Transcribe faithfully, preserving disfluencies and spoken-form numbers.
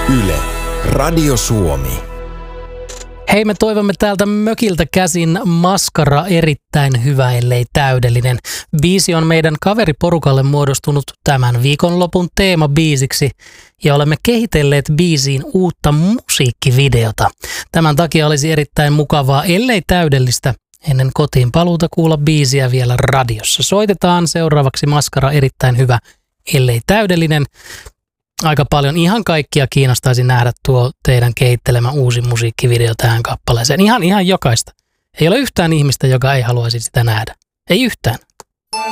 Yle, Radio Suomi. Hei, me toivomme täältä mökiltä käsin Maskara erittäin hyvä, ellei täydellinen. Biisi on meidän kaveriporukalle muodostunut tämän viikonlopun teemabiisiksi ja olemme kehitelleet biisiin uutta musiikkivideota. Tämän takia olisi erittäin mukavaa, ellei täydellistä, ennen kotiin paluuta kuulla biisiä vielä radiossa. Soitetaan seuraavaksi Maskara erittäin hyvä, ellei täydellinen. Aika paljon ihan kaikkia kiinnostaisi nähdä tuo teidän kehittelemä uusi musiikkivideo tähän kappaleeseen. Ihan, ihan jokaista. Ei ole yhtään ihmistä, joka ei haluaisi sitä nähdä. Ei yhtään.